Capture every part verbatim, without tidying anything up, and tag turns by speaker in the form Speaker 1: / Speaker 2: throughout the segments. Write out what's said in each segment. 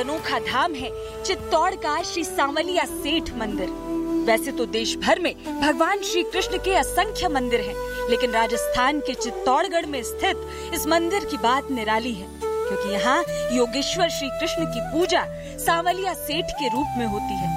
Speaker 1: अनोखा धाम है चित्तौड़ का श्री सांवलिया सेठ मंदिर। वैसे तो देश भर में भगवान श्री कृष्ण के असंख्य मंदिर हैं, लेकिन राजस्थान के चित्तौड़गढ़ में स्थित इस मंदिर की बात निराली है, क्योंकि यहाँ योगेश्वर श्री कृष्ण की पूजा सांवलिया सेठ के रूप में होती है।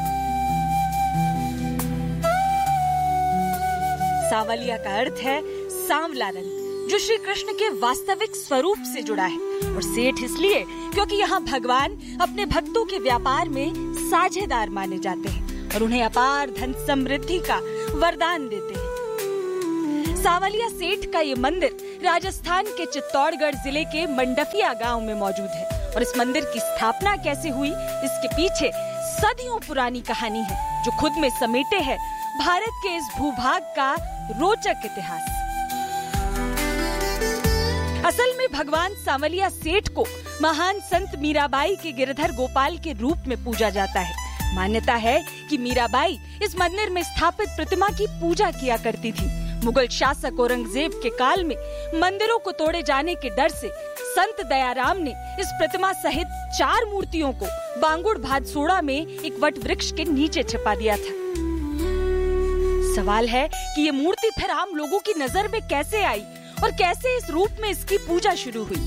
Speaker 1: सांवलिया का अर्थ है सांवला रंग, जो श्री कृष्ण के वास्तविक स्वरूप से जुड़ा है, और सेठ इसलिए क्योंकि यहाँ भगवान अपने भक्तों के व्यापार में साझेदार माने जाते हैं और उन्हें अपार धन समृद्धि का वरदान देते हैं। सांवलिया सेठ का ये मंदिर राजस्थान के चित्तौड़गढ़ जिले के मंडफिया गांव में मौजूद है, और इस मंदिर की स्थापना कैसे हुई, इसके पीछे सदियों पुरानी कहानी है, जो खुद में समेटे है भारत के इस भूभाग का रोचक इतिहास। असल में भगवान सांवलिया सेठ को महान संत मीराबाई के गिरधर गोपाल के रूप में पूजा जाता है। मान्यता है कि मीराबाई इस मंदिर में स्थापित प्रतिमा की पूजा किया करती थी। मुगल शासक औरंगजेब के काल में मंदिरों को तोड़े जाने के डर से संत दयाराम ने इस प्रतिमा सहित चार मूर्तियों को बांगुड़ भादसोड़ा में एक वट वृक्ष के नीचे छिपा दिया था। सवाल है कि ये मूर्ति फिर आम लोगों की नजर में कैसे आई और कैसे इस रूप में इसकी पूजा शुरू हुई।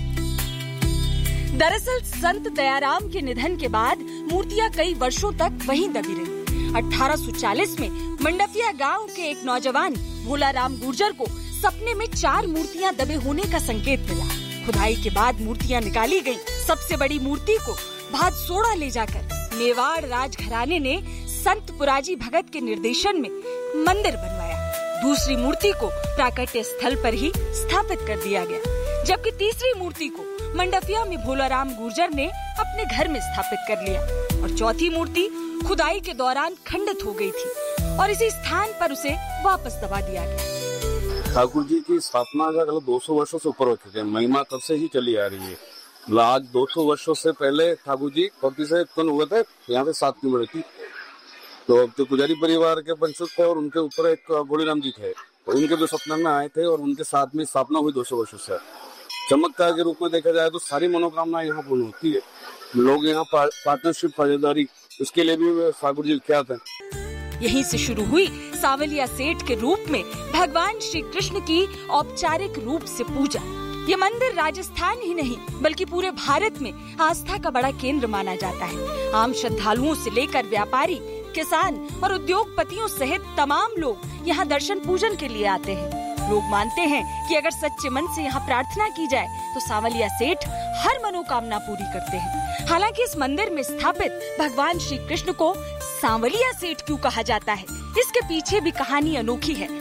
Speaker 1: दरअसल संत दयाराम के निधन के बाद मूर्तियां कई वर्षों तक वहीं दबी रहीं। अठारह सौ चालीस में मंडफिया गांव के एक नौजवान भोलाराम गुर्जर को सपने में चार मूर्तियां दबे होने का संकेत मिला। खुदाई के बाद मूर्तियां निकाली गयी। सबसे बड़ी मूर्ति को भादसोड़ा ले जाकर मेवाड़ राजघराने ने संत पुराजी भगत के निर्देशन में मंदिर बनवाया। दूसरी मूर्ति को प्राकट्य स्थल पर ही स्थापित कर दिया गया, जबकि तीसरी मूर्ति को मंडफिया में भोलाराम गुर्जर ने अपने घर में स्थापित कर लिया, और चौथी मूर्ति खुदाई के दौरान खंडित हो गई थी और इसी स्थान पर उसे वापस दबा दिया गया।
Speaker 2: ठाकुर जी की स्थापना का दो सौ वर्षों से ऊपर हो चुके हैं। महिमा तब से ही चली आ रही है। आज दो सौ वर्षों से पहले ठाकुर जी पति से उत्पन्न हुए थे, यहाँ पे सात की थी। तो अब तो पुजारी परिवार के वंशज थे और उनके ऊपर एक गोलीराम जी थे, तो उनके जो सपना में आए थे और उनके साथ में स्थापना हुई दो सौ वर्षों से। चमत्कार के रूप में देखा जाए तो सारी मनोकामनाएं यहाँ पूर्ण होती है। लोग यहाँ पार्टनरशिप साझेदारी उसके लिए भी ठाकुर जी क्या थे।
Speaker 1: यहीं से शुरू हुई सांवलिया सेठ के रूप में भगवान श्री कृष्ण की औपचारिक रूप से पूजा। ये मंदिर राजस्थान ही नहीं बल्कि पूरे भारत में आस्था का बड़ा केंद्र माना जाता है। आम श्रद्धालुओं से लेकर व्यापारी, किसान और उद्योगपतियों सहित तमाम लोग यहाँ दर्शन पूजन के लिए आते हैं। लोग मानते हैं कि अगर सच्चे मन से यहाँ प्रार्थना की जाए तो सांवलिया सेठ हर मनोकामना पूरी करते हैं। हालांकि इस मंदिर में स्थापित भगवान श्री कृष्ण को सांवलिया सेठ क्यों कहा जाता है, इसके पीछे भी कहानी अनोखी है।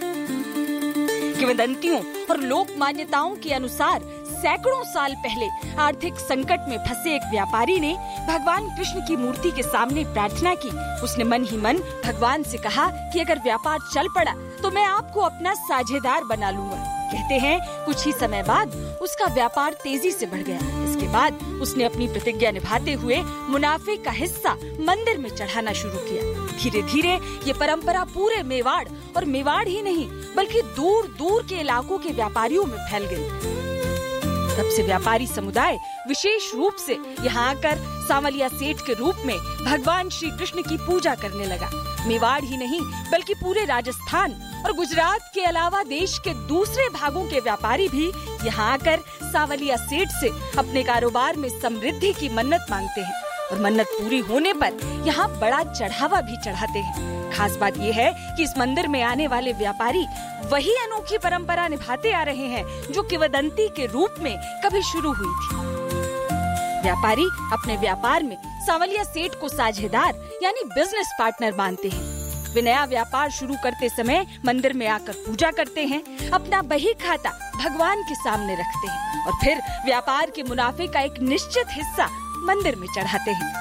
Speaker 1: किंवदंतियों और लोक मान्यताओं के अनुसार सैकड़ों साल पहले आर्थिक संकट में फंसे एक व्यापारी ने भगवान कृष्ण की मूर्ति के सामने प्रार्थना की। उसने मन ही मन भगवान से कहा कि अगर व्यापार चल पड़ा तो मैं आपको अपना साझेदार बना लूंगा। कहते हैं कुछ ही समय बाद उसका व्यापार तेजी से बढ़ गया। इसके बाद उसने अपनी प्रतिज्ञा निभाते हुए मुनाफे का हिस्सा मंदिर में चढ़ाना शुरू किया। धीरे धीरे ये परंपरा पूरे मेवाड़ और मेवाड़ ही नहीं बल्कि दूर दूर के इलाकों के व्यापारियों में फैल गई। तब से व्यापारी समुदाय विशेष रूप से यहाँ आकर सांवलिया सेठ के रूप में भगवान श्री कृष्ण की पूजा करने लगा। मेवाड़ ही नहीं बल्कि पूरे राजस्थान और गुजरात के अलावा देश के दूसरे भागों के व्यापारी भी यहाँ आकर सांवलिया सेठ से अपने कारोबार में समृद्धि की मन्नत मांगते हैं, और मन्नत पूरी होने पर यहाँ बड़ा चढ़ावा भी चढ़ाते हैं। खास बात ये है कि इस मंदिर में आने वाले व्यापारी वही अनोखी परंपरा निभाते आ रहे हैं जो किंवदंती के रूप में कभी शुरू हुई थी। व्यापारी अपने व्यापार में सांवलिया सेठ को साझेदार यानी बिजनेस पार्टनर मानते हैं। वे नया व्यापार शुरू करते समय मंदिर में आकर पूजा करते हैं, अपना बही खाता भगवान के सामने रखते हैं और फिर व्यापार के मुनाफे का एक निश्चित हिस्सा मंदिर में चढ़ाते हैं।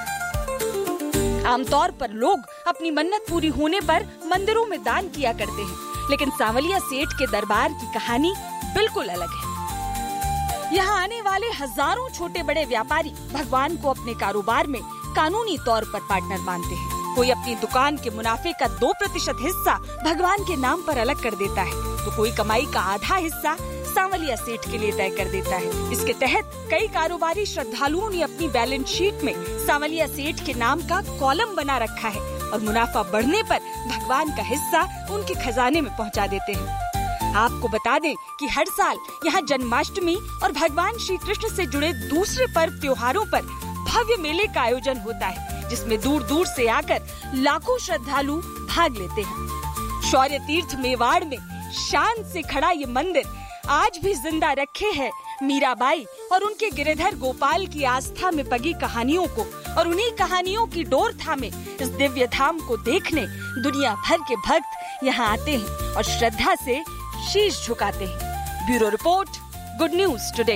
Speaker 1: आमतौर पर लोग अपनी मन्नत पूरी होने पर मंदिरों में दान किया करते हैं, लेकिन सांवलिया सेठ के दरबार की कहानी बिल्कुल अलग है। यहाँ आने वाले हजारों छोटे बड़े व्यापारी भगवान को अपने कारोबार में कानूनी तौर पर पार्टनर मानते हैं। कोई अपनी दुकान के मुनाफे का दो प्रतिशत हिस्सा भगवान के नाम पर अलग कर देता है, तो कोई कमाई का आधा हिस्सा सांवलिया सेठ के लिए तय कर देता है। इसके तहत कई कारोबारी श्रद्धालुओं ने अपनी बैलेंस शीट में सांवलिया सेठ के नाम का कॉलम बना रखा है और मुनाफा बढ़ने पर भगवान का हिस्सा उनके खजाने में पहुंचा देते हैं। आपको बता दें कि हर साल यहाँ जन्माष्टमी और भगवान श्री कृष्ण से जुड़े दूसरे पर्व त्योहारों पर भव्य मेले का आयोजन होता है, जिसमें दूर दूर से आकर लाखों श्रद्धालु भाग लेते हैं। शौर्य तीर्थ मेवाड़ में शान से खड़ा ये मंदिर आज भी जिंदा रखे है मीराबाई और उनके गिरिधर गोपाल की आस्था में पगी कहानियों को, और उन्हीं कहानियों की डोर थामे इस दिव्य धाम को देखने दुनिया भर के भक्त यहाँ आते हैं और श्रद्धा से शीश झुकाते हैं। Bureau report, good news today.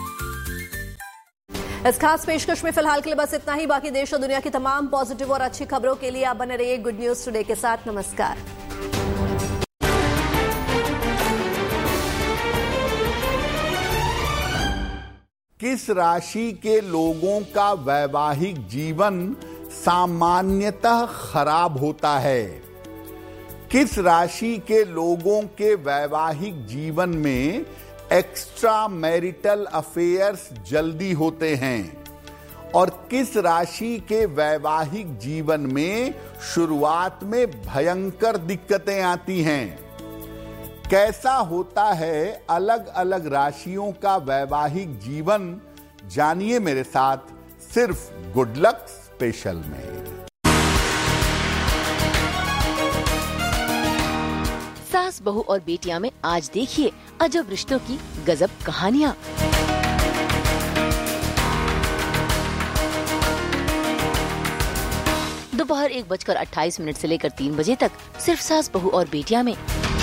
Speaker 3: इस खास पेशकश में फिलहाल के लिए बस इतना ही। बाकी देश और दुनिया की तमाम पॉजिटिव और अच्छी खबरों के लिए आप बने रहिए गुड न्यूज टुडे के साथ। नमस्कार।
Speaker 4: किस राशि के लोगों का वैवाहिक जीवन सामान्यतः खराब होता है? किस राशि के लोगों के वैवाहिक जीवन में एक्स्ट्रा मैरिटल अफेयर्स जल्दी होते हैं? और किस राशि के वैवाहिक जीवन में शुरुआत में भयंकर दिक्कतें आती हैं? कैसा होता है अलग अलग राशियों का वैवाहिक जीवन? जानिए मेरे साथ सिर्फ गुड लक स्पेशल में।
Speaker 5: सास बहू और बेटियां में आज देखिए अजब रिश्तों की गजब कहानियां। दोपहर एक बजकर अट्ठाईस मिनट से लेकर तीन बजे तक सिर्फ सास बहू और बेटियां में।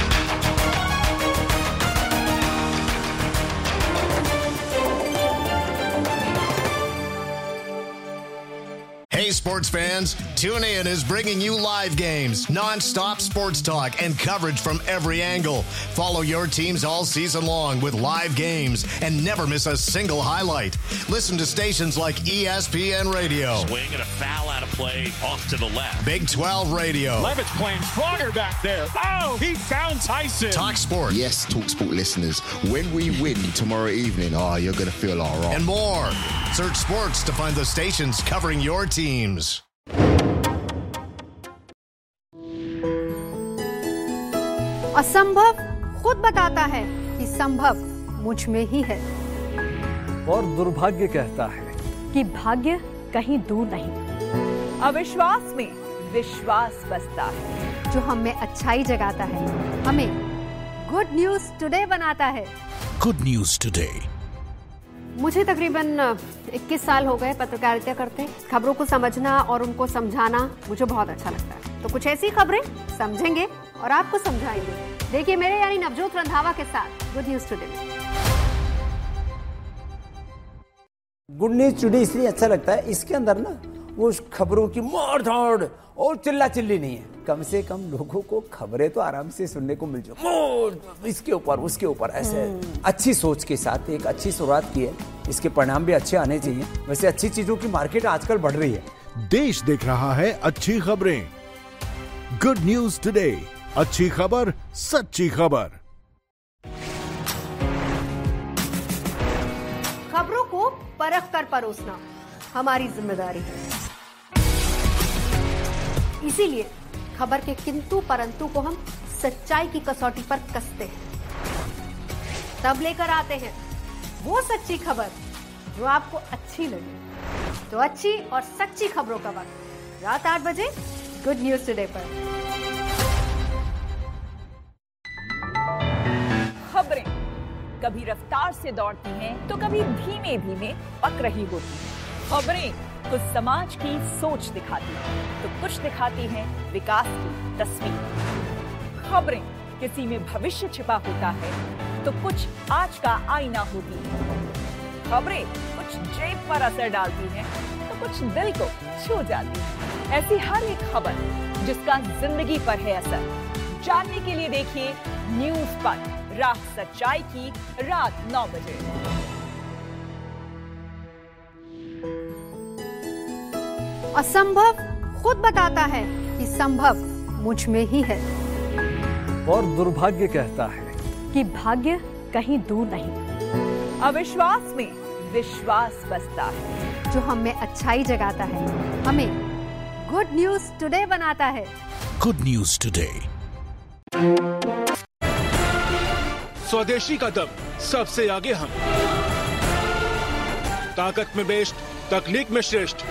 Speaker 6: Hey sports fans, TuneIn is bringing you live games, non-stop sports talk, and coverage from every angle. Follow your teams all season long with live games and never miss a single highlight. Listen to stations like E S P N Radio.
Speaker 7: Swing and a foul out of play off to the left.
Speaker 6: Big twelve Radio.
Speaker 7: Levitt's playing stronger back there. Oh, he found Tyson.
Speaker 6: Talk Sport.
Speaker 8: Yes, Talk Sport listeners, when we win tomorrow evening, oh, you're going to feel all right.
Speaker 6: And more. Search sports to find the stations covering your teams.
Speaker 9: असंभव खुद बताता है कि संभव मुझ में ही है,
Speaker 10: और दुर्भाग्य कहता है
Speaker 9: कि भाग्य कहीं दूर नहीं।
Speaker 11: अविश्वास में विश्वास बसता है,
Speaker 9: जो हम में अच्छाई जगाता है, हमें गुड न्यूज टुडे बनाता है।
Speaker 12: Good news today.
Speaker 9: मुझे तकरीबन इक्कीस साल हो गए पत्रकारिता करते। खबरों को समझना और उनको समझाना मुझे बहुत अच्छा लगता है। तो कुछ ऐसी खबरें समझेंगे और आपको समझाएंगे। देखिए मेरे यानी नवजोत रंधावा के साथ good news today.
Speaker 10: Good news today इसलिए अच्छा लगता है, इसके अंदर ना वो खबरों की मार धाड़ और चिल्ला चिल्ली नहीं है। कम से कम लोगों को खबरें तो आराम से सुनने को मिल जाए, इसके ऊपर उसके ऊपर ऐसे अच्छी सोच के साथ एक अच्छी शुरुआत की है। इसके परिणाम भी अच्छे आने चाहिए। वैसे अच्छी चीजों की मार्केट आजकल बढ़ रही है।
Speaker 12: देश देख रहा है अच्छी खबरें। गुड न्यूज टुडे, अच्छी खबर सच्ची खबर।
Speaker 9: खबरों को परख कर परोसना हमारी जिम्मेदारी है। इसीलिए खबर के किंतु परंतु को हम सच्चाई की कसौटी पर कसते हैं। तब लेकर आते हैं वो सच्ची खबर जो आपको अच्छी लगे। तो अच्छी और सच्ची खबरों का वक्त रात आठ बजे गुड न्यूज टुडे पर।
Speaker 11: खबरें कभी रफ्तार से दौड़ती हैं तो कभी धीमे धीमे पक रही होती हैं। खबरें कुछ समाज की सोच दिखाती हैं तो कुछ दिखाती हैं विकास की तस्वीर। खबरें किसी में भविष्य छिपा होता है तो कुछ आज का आईना होती है। खबरें कुछ जेब पर असर डालती हैं तो कुछ दिल को छू जाती है। ऐसी हर एक खबर जिसका जिंदगी पर है असर, जानने के लिए देखिए न्यूज पर राह सच्चाई की रात नौ बजे।
Speaker 9: असंभव खुद बताता है कि संभव मुझ में ही है,
Speaker 10: और दुर्भाग्य कहता है
Speaker 9: कि भाग्य
Speaker 11: कहीं दूर नहीं। अविश्वास में विश्वास बसता है,
Speaker 9: जो हम में अच्छाई जगाता है, हमें गुड न्यूज टुडे बनाता है।
Speaker 12: Good news today.
Speaker 7: स्वदेशी का दम, सबसे आगे हम, ताकत में बेस्ट, तकनीक में श्रेष्ठ,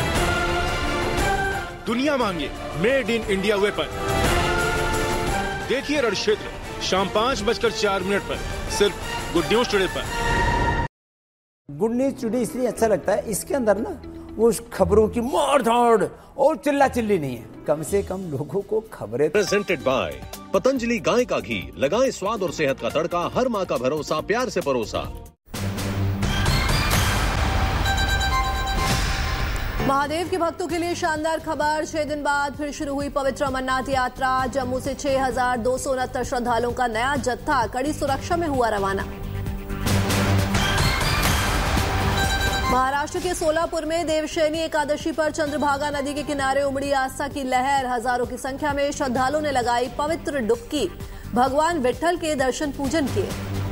Speaker 7: दुनिया मांगे मेड इन इंडिया वेपन। देखिए रण क्षेत्र शाम पांच बजकर चार मिनट पर सिर्फ गुड न्यूज टुडे पर।
Speaker 10: गुड न्यूज टुडे इसलिए अच्छा लगता है, इसके अंदर ना वो खबरों की मार धाड़ और चिल्ला चिल्ली नहीं है, कम से कम लोगों को खबरें।
Speaker 13: प्रेजेंटेड बाय पतंजलि गाय का घी, लगाएं स्वाद और सेहत का तड़का, हर माँ का भरोसा, प्यार से परोसा।
Speaker 3: महादेव के भक्तों के लिए शानदार खबर, छह दिन बाद फिर शुरू हुई पवित्र अमरनाथ यात्रा। जम्मू से छह हजार दो सौ उनहत्तर श्रद्धालुओं का नया जत्था कड़ी सुरक्षा में हुआ रवाना। महाराष्ट्र के सोलापुर में देवशयनी एकादशी पर चंद्रभागा नदी के किनारे उमड़ी आस्था की लहर, हजारों की संख्या में श्रद्धालुओं ने लगाई पवित्र डुबकी, भगवान विट्ठल के दर्शन पूजन किए।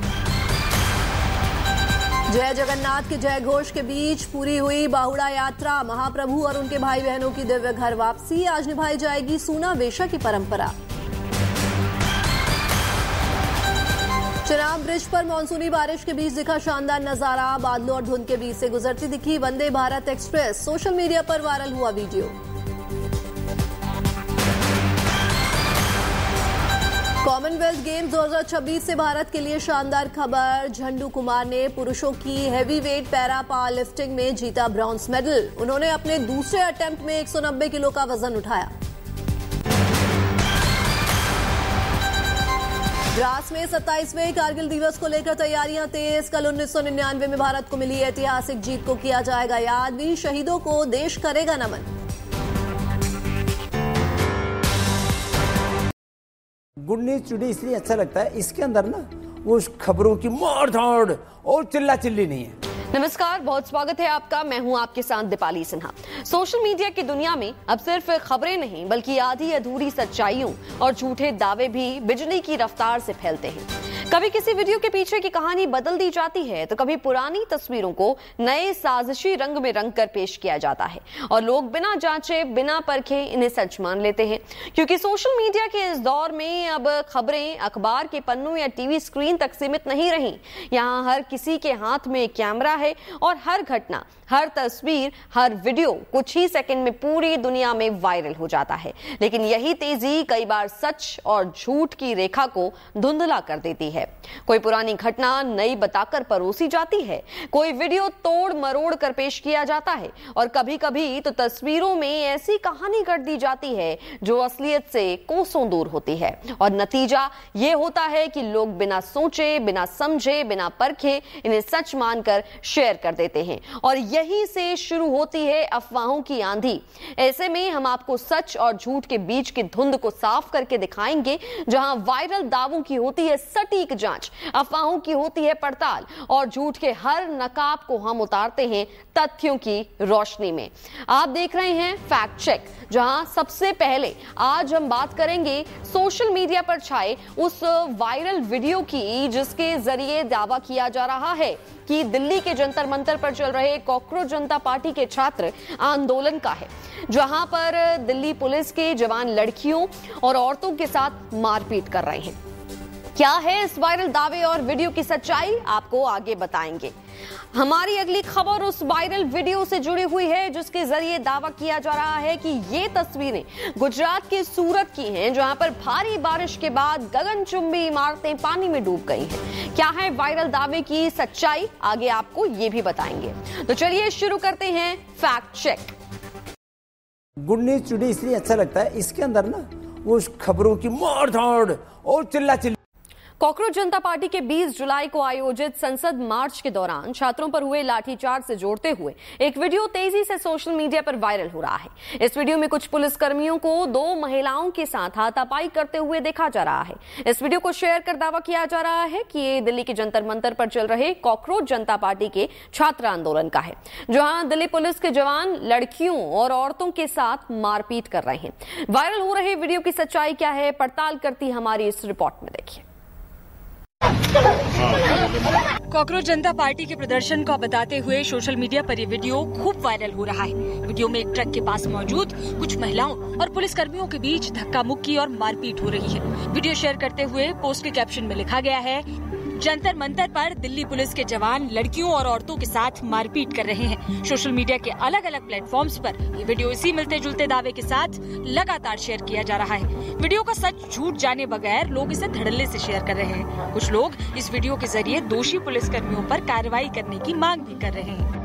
Speaker 3: जय जगन्नाथ के जय घोष के बीच पूरी हुई बाहुड़ा यात्रा, महाप्रभु और उनके भाई बहनों की दिव्य घर वापसी। आज निभाई जाएगी सूना वेशा की परंपरा। चिनाब ब्रिज पर मानसूनी बारिश के बीच दिखा शानदार नजारा, बादलों और धुंध के बीच से गुजरती दिखी Vande Bharat express, social media पर वायरल हुआ वीडियो। कॉमनवेल्थ गेम्स दो हज़ार छब्बीस से भारत के लिए शानदार खबर, झंडू कुमार ने पुरुषों की हैवीवेट पैरा पावर लिफ्टिंग में जीता ब्रॉन्ज मेडल। उन्होंने अपने दूसरे अटेम्प्ट में एक सौ नब्बे किलो का वजन उठाया। द्रास में सत्ताईसवें कारगिल दिवस को लेकर तैयारियां तेज। कल उन्नीस सौ निन्यानवे में भारत को मिली ऐतिहासिक जीत को किया जाएगा याद, वीर शहीदों को देश करेगा नमन।
Speaker 10: गुड न्यूज टुडे इसलिए अच्छा लगता है, इसके अंदर ना वो खबरों की मार धाड़ और चिल्ला चिल्ली नहीं है।
Speaker 14: नमस्कार, बहुत स्वागत है आपका। मैं हूं आपके साथ दीपाली सिन्हा। सोशल मीडिया की दुनिया में अब सिर्फ खबरें नहीं बल्कि आधी अधूरी सच्चाइयों और झूठे दावे भी बिजली की रफ्तार से फैलते हैं। कभी किसी वीडियो के पीछे की कहानी बदल दी जाती है तो कभी पुरानी तस्वीरों को नए साजिशी रंग में रंग कर पेश किया जाता है और लोग बिना जांचे बिना परखे इन्हें सच मान लेते हैं। क्योंकि सोशल मीडिया के इस दौर में अब खबरें अखबार के पन्नों या टीवी स्क्रीन तक सीमित नहीं रही। यहाँ हर किसी के हाथ में कैमरा है और हर घटना, हर तस्वीर, हर वीडियो कुछ ही सेकंड में पूरी दुनिया में वायरल हो जाता है। लेकिन यही तेजी कई बार सच और झूठ की रेखा को धुंधला कर देती है। कोई पुरानी घटना नई बताकर परोसी जाती है, कोई वीडियो तोड़ मरोड़ कर पेश किया जाता है और कभी कभी तो तस्वीरों में ऐसी कहानी गढ़ दी जाती है जो असलियत से कोसों दूर होती है। और नतीजा ये होता है कि लोग बिना सोचे, बिना समझे, बिना परखे इन्हें सच मानकर शेयर कर देते हैं और यहीं से शुरू होती है अफवाहों की आंधी। ऐसे में हम आपको सच और झूठ के बीच की धुंध को साफ करके दिखाएंगे। जहां वायरल दावों की होती है सटीक जांच, अफवाहों की होती है पड़ताल और झूठ के हर नकाब को हम उतारते हैं तथ्यों की रोशनी में। आप देख रहे हैं फैक्ट चेक, जहां सबसे पहले आज हम बात करेंगे सोशल मीडिया पर छाए उस वायरल वीडियो की जिसके जरिए दावा किया जा रहा है कि दिल्ली के जंतर मंतर पर चल रहे कॉकरोच जनता पार्टी के छात्र आंदोलन का है, जहां पर दिल्ली पुलिस के जवान लड़कियों और औरतों के साथ मारपीट कर रहे हैं। क्या है इस वायरल दावे और वीडियो की सच्चाई, आपको आगे बताएंगे। हमारी अगली खबर उस वायरल वीडियो से जुड़ी हुई है जिसके जरिए दावा किया जा रहा है कि ये तस्वीरें गुजरात के सूरत की हैं, जहां पर भारी बारिश के बाद गगनचुंबी इमारतें पानी में डूब गई हैं। क्या है वायरल दावे की सच्चाई, आगे आपको ये भी बताएंगे। तो चलिए शुरू करते हैं fact check.
Speaker 10: Good news today इसलिए अच्छा लगता है, इसके अंदर ना वो खबरों की मार धाड़ और चिल्ला चिल्ली।
Speaker 14: कॉकरोच जनता पार्टी के बीस जुलाई को आयोजित संसद मार्च के दौरान छात्रों पर हुए लाठीचार्ज से जोड़ते हुए एक वीडियो तेजी से सोशल मीडिया पर वायरल हो रहा है। इस वीडियो में कुछ पुलिसकर्मियों को दो महिलाओं के साथ हाथापाई करते हुए देखा जा रहा है। इस वीडियो को शेयर कर दावा किया जा रहा है कि ये दिल्ली के जंतर मंतर पर चल रहे कॉकरोच जनता पार्टी के छात्र आंदोलन का है, जहां दिल्ली पुलिस के जवान लड़कियों और औरतों के साथ मारपीट कर रहे हैं। वायरल हो रहे वीडियो की सच्चाई क्या है, पड़ताल करती हमारी इस रिपोर्ट में देखिए।
Speaker 1: कॉकरोच जनता पार्टी के प्रदर्शन को बताते हुए सोशल मीडिया पर ये वीडियो खूब वायरल हो रहा है। वीडियो में एक ट्रक के पास मौजूद कुछ महिलाओं और पुलिस कर्मियों के बीच धक्का मुक्की और मारपीट हो रही है। वीडियो शेयर करते हुए पोस्ट के कैप्शन में लिखा गया है, जंतर मंतर पर दिल्ली पुलिस के जवान लड़कियों और औरतों के साथ मारपीट कर रहे हैं। सोशल मीडिया के अलग अलग प्लेटफॉर्म्स पर ये वीडियो इसी मिलते जुलते दावे के साथ लगातार शेयर किया जा रहा है। वीडियो का सच झूठ जाने बगैर लोग इसे धड़ल्ले से शेयर कर रहे हैं। कुछ लोग इस वीडियो के जरिए दोषी पुलिस कर्मियों पर कार्रवाई करने की मांग भी कर रहे हैं।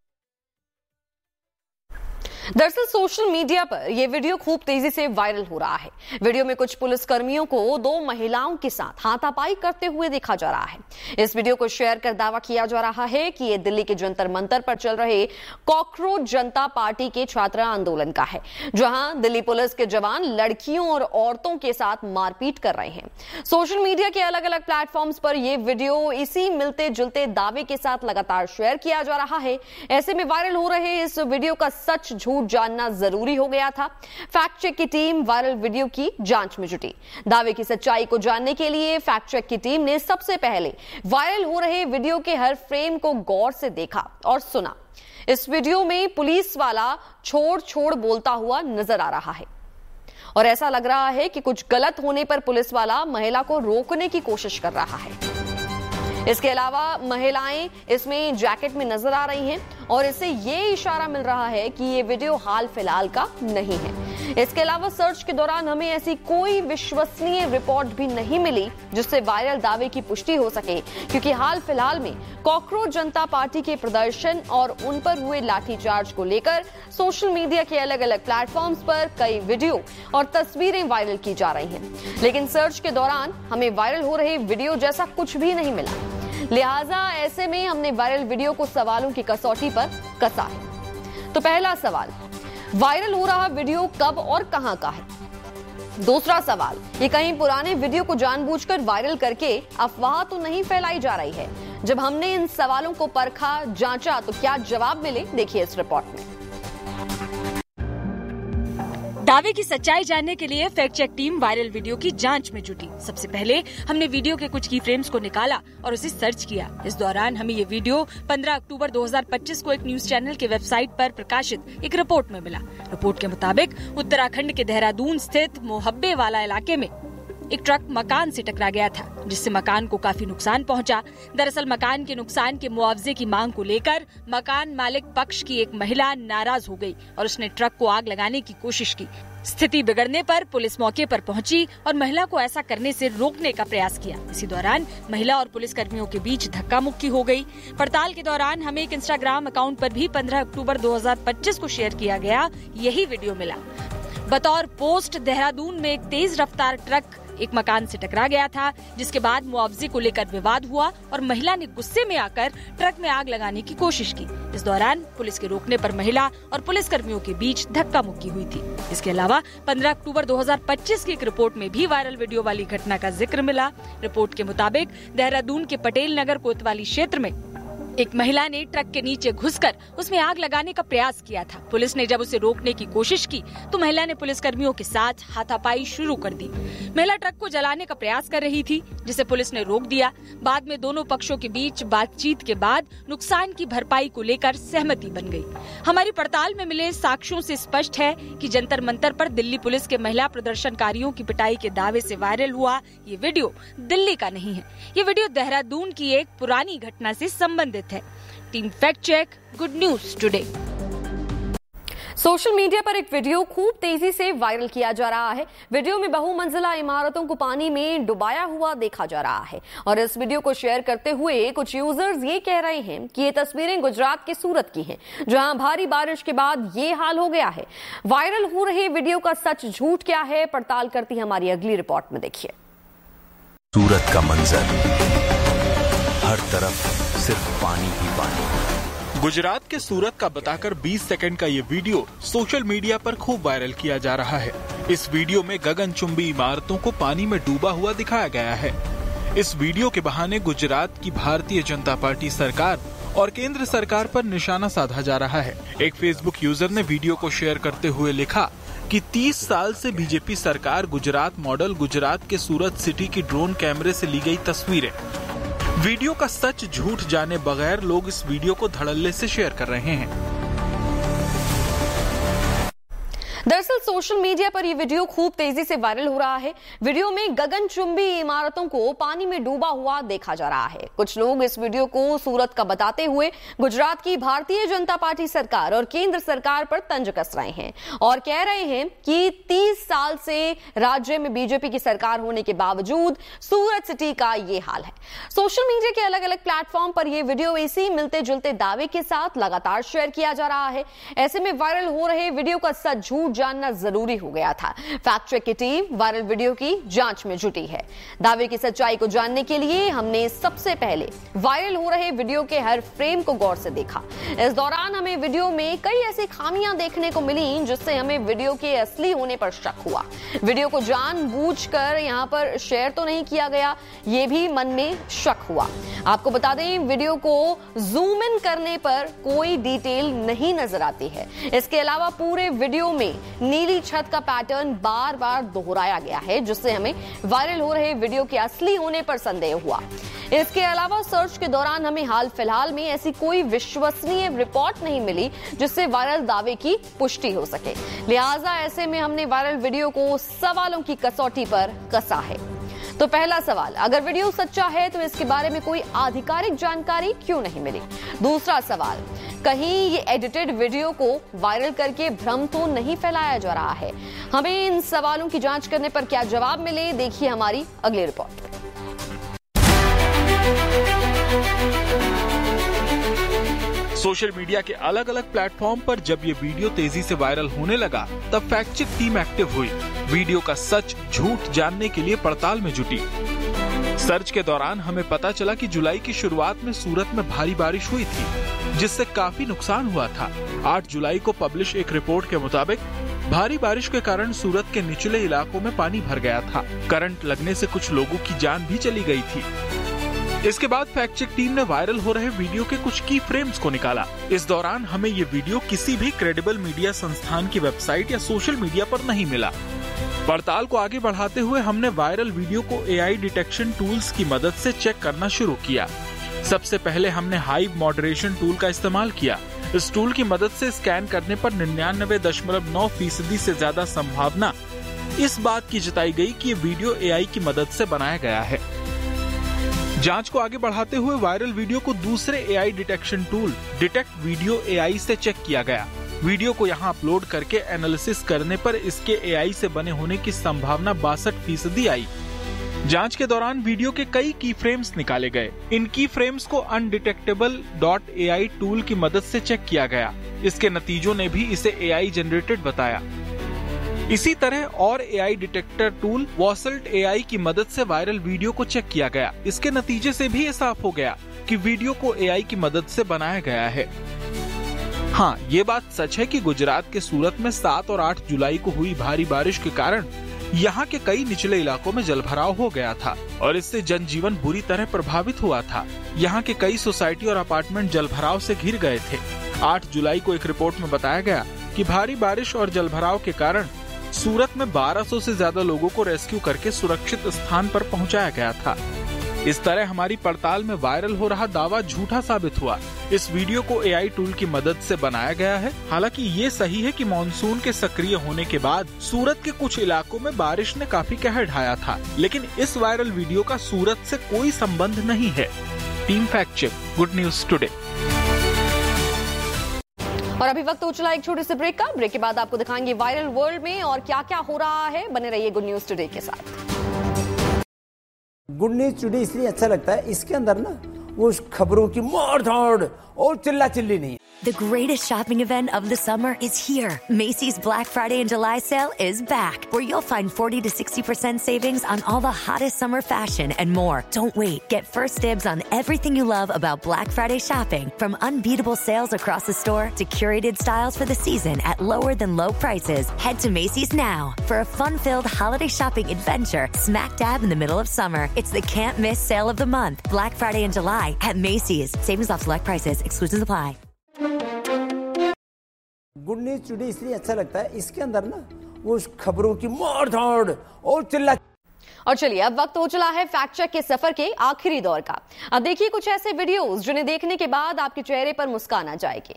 Speaker 14: दरअसल सोशल मीडिया पर यह वीडियो खूब तेजी से वायरल हो रहा है। वीडियो में कुछ पुलिस कर्मियों को दो महिलाओं के साथ हाथापाई करते हुए देखा जा रहा है। इस वीडियो को शेयर कर दावा किया जा रहा है कि ये दिल्ली के जंतर मंतर पर चल रहे कॉकरोच जनता पार्टी के छात्र आंदोलन का है, जहां दिल्ली पुलिस के जवान लड़कियों और औरतों के साथ मारपीट कर रहे हैं। सोशल मीडिया के अलग अलग प्लेटफॉर्म्स पर यह वीडियो इसी मिलते जुलते दावे के साथ लगातार शेयर किया जा रहा है। ऐसे में वायरल हो रहे इस वीडियो का सच झूठ जानना जरूरी हो गया था। फैक्ट चेक की टीम वायरल वीडियो की जांच में जुटी। दावे की सच्चाई को जानने के लिए फैक्ट चेक की टीम ने सबसे पहले वायरल हो रहे वीडियो के हर फ्रेम को गौर से देखा और सुना। इस वीडियो में पुलिस वाला छोड़ छोड़ बोलता हुआ नजर आ रहा है और ऐसा लग रहा है कि कुछ गलत होने पर पुलिस वाला महिला को रोकने की कोशिश कर रहा है। इसके अलावा महिलाएं इसमें जैकेट में नजर आ रही हैं और इससे ये इशारा मिल रहा है कि ये वीडियो हाल फिलहाल का नहीं है। इसके अलावा सर्च के दौरान हमें ऐसी कोई विश्वसनीय रिपोर्ट भी नहीं मिली जिससे वायरल दावे की पुष्टि हो सके, क्योंकि हाल फिलहाल में कॉकरोच जनता पार्टी के प्रदर्शन और उन पर हुए लाठीचार्ज को लेकर सोशल मीडिया के अलग अलग प्लेटफॉर्म्स पर कई वीडियो और तस्वीरें वायरल की जा रही हैं, लेकिन सर्च के दौरान हमें वायरल हो रहे वीडियो जैसा कुछ भी नहीं मिला। लिहाजा ऐसे में हमने वायरल वीडियो को सवालों की कसौटी पर कसा है। तो पहला सवाल, वायरल हो रहा वीडियो कब और कहां का है? दूसरा सवाल, ये कहीं पुराने वीडियो को जानबूझकर वायरल करके अफवाह तो नहीं फैलाई जा रही है? जब हमने इन सवालों को परखा, जांचा, तो क्या जवाब मिले, देखिए इस रिपोर्ट में।
Speaker 1: दावे की सच्चाई जानने के लिए fact check team viral video की जांच में जुटी। सबसे पहले हमने वीडियो के कुछ की फ्रेम्स को निकाला और उसे सर्च किया। इस दौरान हमें ये वीडियो पंद्रह अक्टूबर दो हज़ार पच्चीस को एक न्यूज चैनल के वेबसाइट पर प्रकाशित एक रिपोर्ट में मिला। रिपोर्ट के मुताबिक उत्तराखंड के देहरादून स्थित मोहब्बे वाला इलाके में एक ट्रक मकान से टकरा गया था, जिससे मकान को काफी नुकसान पहुंचा। दरअसल मकान के नुकसान के मुआवजे की मांग को लेकर मकान मालिक पक्ष की एक महिला नाराज हो गई और उसने ट्रक को आग लगाने की कोशिश की। स्थिति बिगड़ने पर पुलिस मौके पर पहुंची और महिला को ऐसा करने से रोकने का प्रयास किया। इसी दौरान महिला और पुलिस कर्मियों के बीच धक्का मुक्की हो गई। पड़ताल के दौरान हमें एक इंस्टाग्राम अकाउंट पर भी पंद्रह अक्टूबर दो हज़ार पच्चीस को शेयर किया गया यही वीडियो मिला। बतौर पोस्ट, देहरादून में एक तेज रफ्तार ट्रक एक मकान से टकरा गया था, जिसके बाद मुआवजे को लेकर विवाद हुआ और महिला ने गुस्से में आकर ट्रक में आग लगाने की कोशिश की। इस दौरान पुलिस के रोकने पर महिला और पुलिस कर्मियों के बीच धक्का मुक्की हुई थी। इसके अलावा पंद्रह अक्टूबर दो हज़ार पच्चीस की एक रिपोर्ट में भी वायरल वीडियो वाली घटना का जिक्र मिला। रिपोर्ट के मुताबिक देहरादून के पटेल नगर कोतवाली क्षेत्र में एक महिला ने ट्रक के नीचे घुसकर उसमें आग लगाने का प्रयास किया था। पुलिस ने जब उसे रोकने की कोशिश की तो महिला ने पुलिस कर्मियों के साथ हाथापाई शुरू कर दी। महिला ट्रक को जलाने का प्रयास कर रही थी, जिसे पुलिस ने रोक दिया। बाद में दोनों पक्षों के बीच बातचीत के बाद नुकसान की भरपाई को लेकर सहमति बन गई। हमारी पड़ताल में मिले साक्ष्यों से स्पष्ट है कि जंतर मंतर पर दिल्ली पुलिस के महिला प्रदर्शनकारियों की पिटाई के दावे से वायरल हुआ ये वीडियो दिल्ली का नहीं है। ये वीडियो देहरादून की एक पुरानी घटना से संबंधित है। Team fact check, good news today.
Speaker 14: Social media पर एक वीडियो खूब तेजी से वायरल किया जा रहा है। वीडियो में बहुमंजिला इमारतों को पानी में डुबाया हुआ देखा जा रहा है और इस वीडियो को शेयर करते हुए कुछ यूजर्स ये कह रहे हैं कि ये तस्वीरें गुजरात के सूरत की हैं, जहां भारी बारिश के बाद ये हाल हो गया है। वायरल हो रहे वीडियो का सच झूठ क्या है, पड़ताल करती हमारी अगली रिपोर्ट में देखिए।
Speaker 15: सूरत का मंजर, हर तरफ सिर्फ पानी ही पानी।
Speaker 16: गुजरात के सूरत का बताकर बीस सेकंड का ये वीडियो सोशल मीडिया पर खूब वायरल किया जा रहा है। इस वीडियो में गगनचुंबी इमारतों को पानी में डूबा हुआ दिखाया गया है। इस वीडियो के बहाने गुजरात की भारतीय जनता पार्टी सरकार और केंद्र सरकार पर निशाना साधा जा रहा है। एक फेसबुक यूजर ने वीडियो को शेयर करते हुए लिखा कि तीस साल से बीजेपी सरकार गुजरात मॉडल गुजरात के सूरत सिटी की ड्रोन कैमरे से ली गई तस्वीरें। वीडियो का सच झूठ जाने बगैर लोग इस वीडियो को धड़ल्ले से शेयर कर रहे हैं।
Speaker 14: दरअसल सोशल मीडिया पर यह वीडियो खूब तेजी से वायरल हो रहा है। वीडियो में गगनचुंबी इमारतों को पानी में डूबा हुआ देखा जा रहा है। कुछ लोग इस वीडियो को सूरत का बताते हुए गुजरात की भारतीय जनता पार्टी सरकार और केंद्र सरकार पर तंज कस रहे हैं और कह रहे हैं कि तीस साल से राज्य में बीजेपी की सरकार होने के बावजूद सूरत सिटी का ये हाल है। सोशल मीडिया के अलग अलग प्लेटफॉर्म पर यह वीडियो इसी मिलते जुलते दावे के साथ लगातार शेयर किया जा रहा है। ऐसे में वायरल हो रहे वीडियो का सच झूठ जानना जरूरी हो गया था। फैक्ट चेक की टीम वायरल वीडियो की जांच में जुटी है। दावे की सच्चाई को जानने के लिए हमने सबसे पहले वायरल हो रहे वीडियो के हर फ्रेम को गौर से देखा। इस दौरान हमें वीडियो में कई ऐसी खामियां देखने को मिली जिससे हमें वीडियो के असली होने पर शक हुआ। वीडियो को जानबूझकर यहां पर शेयर तो नहीं किया गया, यह भी मन में शक हुआ। आपको बता दें, वीडियो को जूम इन करने पर कोई डिटेल नहीं नजर आती है। इसके अलावा पूरे वीडियो में नीली छत का पैटर्न बार बार दोहराया गया है, जिससे हमें वायरल हो रहे वीडियो के असली होने पर संदेह हुआ। इसके अलावा सर्च के दौरान हमें हाल फिलहाल में ऐसी कोई विश्वसनीय रिपोर्ट नहीं मिली जिससे वायरल दावे की पुष्टि हो सके। लिहाजा ऐसे में हमने वायरल वीडियो को सवालों की कसौटी पर कसा है। तो पहला सवाल, अगर वीडियो सच्चा है तो इसके बारे में कोई आधिकारिक जानकारी क्यों नहीं मिली? दूसरा सवाल, कहीं ये एडिटेड वीडियो को वायरल करके भ्रम तो नहीं फैलाया जा रहा है? हमें इन सवालों की जांच करने पर क्या जवाब मिले, देखिए हमारी अगली रिपोर्ट।
Speaker 16: सोशल मीडिया के अलग अलग प्लेटफॉर्म पर जब ये वीडियो तेजी से वायरल होने लगा, तब फैक्ट चेक टीम एक्टिव हुई। वीडियो का सच झूठ जानने के लिए पड़ताल में जुटी। सर्च के दौरान हमें पता चला कि जुलाई की शुरुआत में सूरत में भारी बारिश हुई थी, जिससे काफी नुकसान हुआ था। आठ जुलाई को पब्लिश एक रिपोर्ट के मुताबिक भारी बारिश के कारण सूरत के निचले इलाकों में पानी भर गया था। करंट लगने से कुछ लोगों की जान भी चली गई थी। इसके बाद फैक्ट चेक टीम ने वायरल हो रहे वीडियो के कुछ की फ्रेम्स को निकाला। इस दौरान हमें ये वीडियो किसी भी क्रेडिबल मीडिया संस्थान की वेबसाइट या सोशल मीडिया पर नहीं मिला। पड़ताल को आगे बढ़ाते हुए हमने वायरल वीडियो को एआई डिटेक्शन टूल्स की मदद से चेक करना शुरू किया। सबसे पहले हमने हाइव मॉडरेशन टूल का इस्तेमाल किया। इस टूल की मदद से स्कैन करने पर निन्यानवे दशमलव नौ फीसदी से ज्यादा संभावना इस बात की जताई गई कि ये वीडियो एआई की मदद से बनाया गया है। जांच को आगे बढ़ाते हुए वायरल वीडियो को दूसरे AI detection tool detect video AI से चेक किया गया। वीडियो को यहां अपलोड करके एनालिसिस करने पर इसके एआई से बने होने की संभावना बासठ फीसदी आई। जांच के दौरान वीडियो के कई की फ्रेम्स निकाले गए। इन की फ्रेम्स को अनडिटेक्टेबल डॉट एआई टूल की मदद से चेक किया गया। इसके नतीजों ने भी इसे एआई जनरेटेड बताया। इसी तरह और एआई डिटेक्टर टूल वॉसल्ट एआई की मदद से वायरल वीडियो को चेक किया गया। इसके नतीजे से भी ये साफ हो गया कि वीडियो को एआई की मदद से बनाया गया है। हाँ, ये बात सच है कि गुजरात के सूरत में सात और आठ जुलाई को हुई भारी बारिश के कारण यहाँ के कई निचले इलाकों में जलभराव हो गया था और इससे जनजीवन बुरी तरह प्रभावित हुआ था। यहाँ के कई सोसाइटी और अपार्टमेंट जलभराव से घिर गए थे। आठ जुलाई को एक रिपोर्ट में बताया गया कि भारी बारिश और जलभराव के कारण सूरत में बारह सौ से ज्यादा लोगों को रेस्क्यू करके सुरक्षित स्थान पर पहुंचाया गया था। इस तरह हमारी पड़ताल में वायरल हो रहा दावा झूठा साबित हुआ। इस वीडियो को एआई टूल की मदद से बनाया गया है। हालांकि ये सही है कि मानसून के सक्रिय होने के बाद सूरत के कुछ इलाकों में बारिश ने काफी कहर ढाया था, लेकिन इस वायरल वीडियो का सूरत से कोई संबंध नहीं है। Team fact check, good news today.
Speaker 14: और अभी वक्त हो चला एक छोटे से ब्रेक का। ब्रेक के बाद आपको दिखाएंगे वायरल वर्ल्ड में और क्या क्या हो रहा है। बने रहिए गुड न्यूज टुडे के साथ।
Speaker 10: गुड न्यूज टुडे इसलिए अच्छा लगता है, इसके अंदर ना वो खबरों की मार धाड़ और चिल्ला चिल्ली नहीं है।
Speaker 17: The greatest shopping event of the summer is here. Macy's Black Friday and July sale is back, where you'll find forty to sixty percent savings on all the hottest summer fashion and more. Don't wait. Get first dibs on everything you love about Black Friday shopping, from unbeatable sales across the store to curated styles for the season at lower than low prices. Head to Macy's now for a fun-filled holiday shopping adventure smack dab in the middle of summer. It's the can't miss sale of the month. Black Friday and July at Macy's. Savings off select prices. Exclusions apply.
Speaker 10: Good news today इसलिए अच्छा लगता है, इसके अंदर ना वो खबरों की मार धाड़ और चिल्ला।
Speaker 14: और चलिए अब वक्त हो चला है फैक्ट चेक के सफर के आखिरी दौर का। अब देखिए कुछ ऐसे वीडियोस जिन्हें देखने के बाद आपके चेहरे पर मुस्कान आ जाएगी।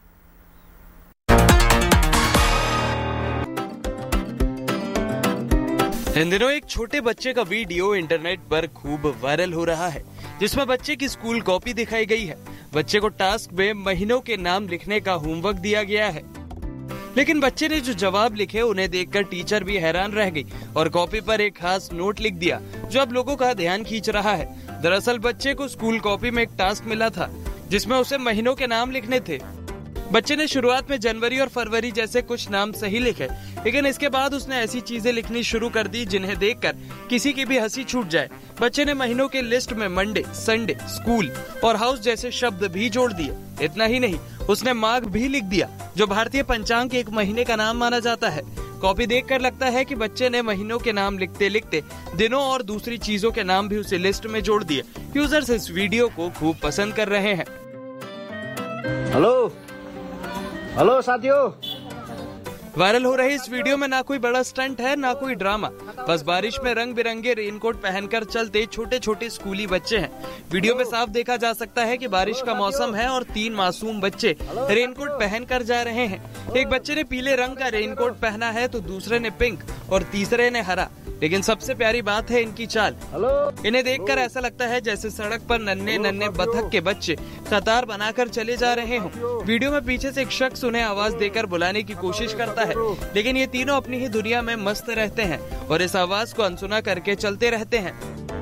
Speaker 18: इन दिनों एक छोटे बच्चे का वीडियो इंटरनेट पर खूब वायरल हो रहा है, जिसमें बच्चे की स्कूल कॉपी दिखाई गई है। बच्चे को टास्क में महीनों के नाम लिखने का होमवर्क दिया गया है, लेकिन बच्चे ने जो जवाब लिखे उन्हें देखकर टीचर भी हैरान रह गई और कॉपी पर एक खास नोट लिख दिया, जो अब लोगों का ध्यान खींच रहा है। दरअसल बच्चे को स्कूल कॉपी में एक टास्क मिला था, जिसमें उसे महीनों के नाम लिखने थे। बच्चे ने शुरुआत में जनवरी और फरवरी जैसे कुछ नाम सही लिखे, लेकिन इसके बाद उसने ऐसी चीजें लिखनी शुरू कर दी जिन्हें देखकर किसी की भी हंसी छूट जाए। बच्चे ने महीनों के लिस्ट में मंडे, संडे, स्कूल और हाउस जैसे शब्द भी जोड़ दिए। इतना ही नहीं, उसने माघ भी लिख दिया, जो भारतीय पंचांग के एक महीने का नाम माना जाता है। कॉपी देखकर लगता है कि बच्चे ने महीनों के नाम लिखते लिखते दिनों और दूसरी चीजों के नाम भी उसे लिस्ट में जोड़ दिए। यूजर्स इस वीडियो को खूब पसंद कर रहे हैं।
Speaker 19: हेलो हेलो साथियों,
Speaker 18: वायरल हो रही इस वीडियो में ना कोई बड़ा स्टंट है ना कोई ड्रामा, बस बारिश में रंग बिरंगे रेनकोट पहनकर चलते छोटे छोटे स्कूली बच्चे हैं। वीडियो में साफ देखा जा सकता है कि बारिश का मौसम है और तीन मासूम बच्चे रेनकोट पहनकर जा रहे हैं। एक बच्चे ने पीले रंग का रेनकोट पहना है तो दूसरे ने पिंक और तीसरे ने हरा। लेकिन सबसे प्यारी बात है इनकी चाल। इन्हें देखकर ऐसा लगता है जैसे सड़क पर नन्हे नन्हे बतख के बच्चे कतार बनाकर चले जा रहे हों। वीडियो में पीछे से एक शख्स उन्हें आवाज देकर बुलाने की कोशिश करता है, लेकिन ये तीनों अपनी ही दुनिया में मस्त रहते हैं और इस आवाज को अनसुना करके चलते रहते हैं।